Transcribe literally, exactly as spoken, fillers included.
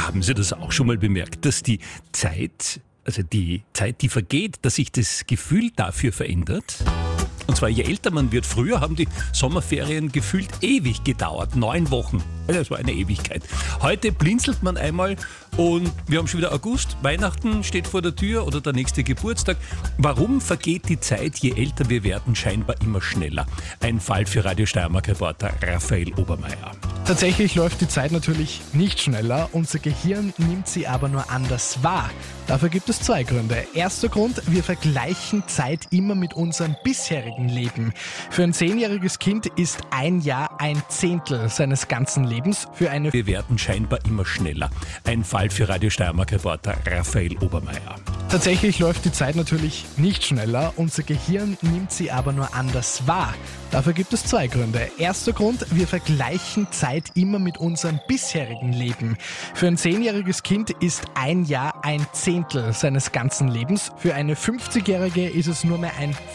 Haben Sie das auch schon mal bemerkt, dass die Zeit, also die Zeit, die vergeht, dass sich das Gefühl dafür verändert? Und zwar je älter man wird, früher haben die Sommerferien gefühlt ewig gedauert, neun Wochen. Also das war eine Ewigkeit. Heute blinzelt man einmal und wir haben schon wieder August, Weihnachten steht vor der Tür oder der nächste Geburtstag. Warum vergeht die Zeit, je älter wir werden, scheinbar immer schneller? Ein Fall für Radio Steiermark-Reporter Raphael Obermeier. Tatsächlich läuft die Zeit natürlich nicht schneller, unser Gehirn nimmt sie aber nur anders wahr. Dafür gibt es zwei Gründe. Erster Grund, wir vergleichen Zeit immer mit unserem bisherigen Leben. Für ein zehnjähriges Kind ist ein Jahr ein Zehntel seines ganzen Lebens. Für eine Wir werden scheinbar immer schneller. Ein Fall für Radio Steiermark-Reporter Raphael Obermeier. Tatsächlich läuft die Zeit natürlich nicht schneller, unser Gehirn nimmt sie aber nur anders wahr. Dafür gibt es zwei Gründe. Erster Grund, wir vergleichen Zeit immer mit unserem bisherigen Leben. Für ein zehnjähriges Kind ist ein Jahr ein Zehntel seines ganzen Lebens. Für eine fünfzigjährige ist es nur mehr ein